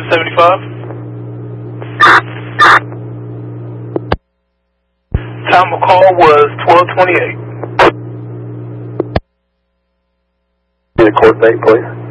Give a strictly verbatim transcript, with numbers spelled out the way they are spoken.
seventy-five. Time of call was twelve twenty-eight. The court date, please.